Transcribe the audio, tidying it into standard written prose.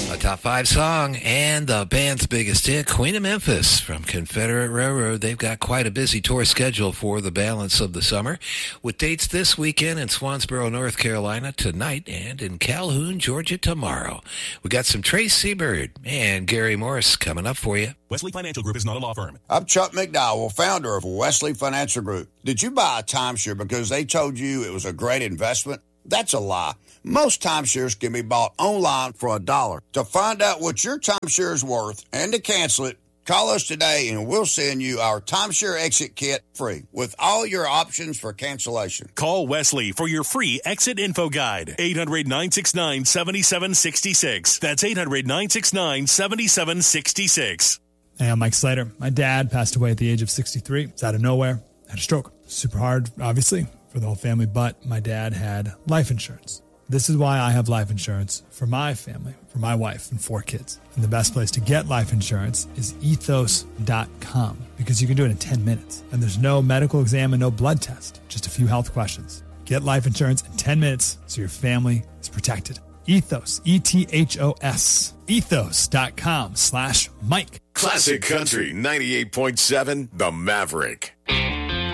A top 5 song and the band's biggest hit, Queen of Memphis from Confederate Railroad. They've got quite a busy tour schedule for the balance of the summer, with dates this weekend in Swansboro, North Carolina tonight and in Calhoun, Georgia tomorrow. We got some Trace Seabird and Gary Morris coming up for you. Wesley Financial Group is not a law firm. I'm Chuck McDowell, founder of Wesley Financial Group. Did you buy a timeshare because they told you it was a great investment? That's a lie. Most timeshares can be bought online for $1. To find out what your timeshare is worth and to cancel it, call us today and we'll send you our timeshare exit kit free with all your options for cancellation. Call Wesley for your free exit info guide. 800-969-7766. That's 800-969-7766. Hey, I'm Mike Slater. My dad passed away at the age of 63. It's out of nowhere. Had a stroke. Super hard, obviously, for the whole family, but my dad had life insurance. This is why I have life insurance for my family, for my wife and 4 kids. And the best place to get life insurance is ethos.com, because you can do it in 10 minutes. And there's no medical exam and no blood test, just a few health questions. Get life insurance in 10 minutes so your family is protected. Ethos, E-T-H-O-S, ethos.com/Mike. Classic Country 98.7, The Maverick.